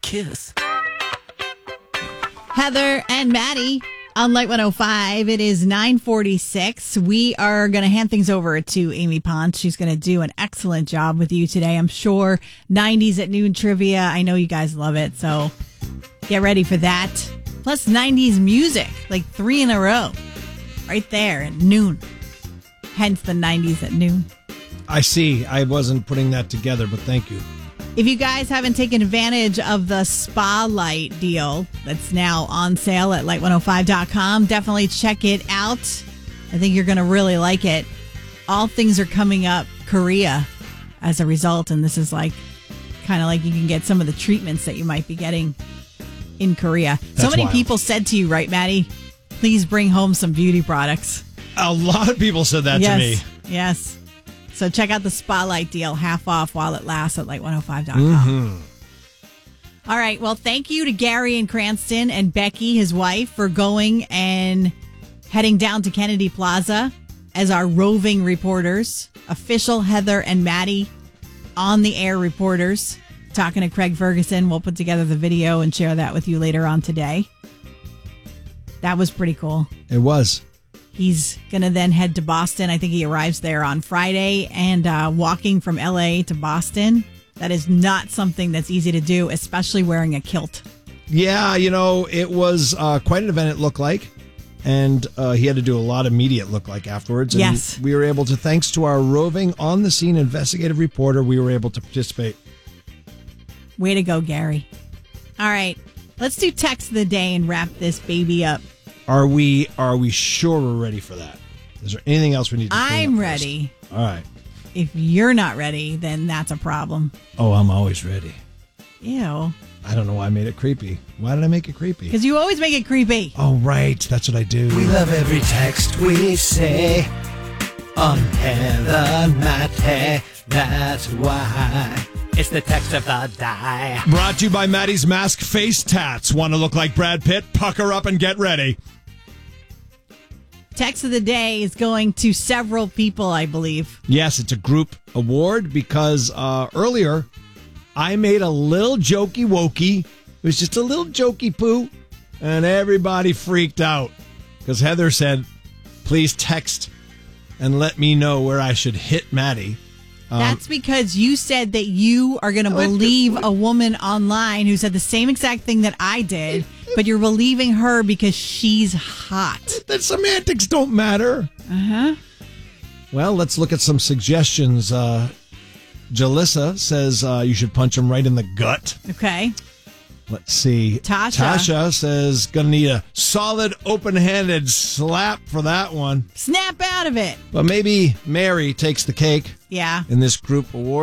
kiss. Heather and Maddie on Light 105. It is 9:46. We are going to hand things over to Amy Ponce. She's going to do an excellent job with you today. I'm sure 90s at noon trivia. I know you guys love it, so get ready for that. Plus 90s music, like 3 in a row, right there at noon. Hence the 90s at noon. I see. I wasn't putting that together, but thank you. If you guys haven't taken advantage of the Spa Light deal that's now on sale at light105.com, definitely check it out. I think you're going to really like it. All things are coming up Korea as a result, and this is like kind of like you can get some of the treatments that you might be getting in Korea. That's so many wild. people said to you, right, Maddie, please bring home some beauty products. A lot of people said that to me. Yes. So check out the Spotlight deal, half off while it lasts at light105.com. Mm-hmm. All right. Well, thank you to Gary in Cranston and Becky, his wife, for going and heading down to Kennedy Plaza as our roving reporters, official Heather and Maddie on the air reporters, talking to Craig Ferguson. We'll put together the video and share that with you later on today. That was pretty cool. It was. He's going to then head to Boston. I think he arrives there on Friday. And walking from L.A. to Boston, that is not something that's easy to do, especially wearing a kilt. Yeah, it was quite an event, it looked like. And he had to do a lot of media, it looked like, afterwards. And yes. We were able to, thanks to our roving on-the-scene investigative reporter, we were able to participate. Way to go, Gary. All right. Let's do text of the day and wrap this baby up. Are we sure we're ready for that? Is there anything else we need to clean I'm up ready. First? All right. If you're not ready, then that's a problem. Oh, I'm always ready. Ew. I don't know why I made it creepy. Why did I make it creepy? Because you always make it creepy. Oh, right. That's what I do. We love every text we say on Heather and Maddie. That's why it's the text of the day. Brought to you by Maddie's Mask Face Tats. Want to look like Brad Pitt? Pucker up and get ready. Text of the day is going to several people, I believe. Yes, it's a group award because earlier I made a little jokey wokey. It was just a little jokey poo, and everybody freaked out because Heather said, please text and let me know where I should hit Maddie. That's because you said that you are going to believe a woman online who said the same exact thing that I did, but you're believing her because she's hot. The semantics don't matter. Uh-huh. Well, let's look at some suggestions. Jalissa says you should punch him right in the gut. Okay. Let's see. Tasha says gonna need a solid open-handed slap for that one. Snap out of it. But maybe Mary takes the cake Yeah. in this group award.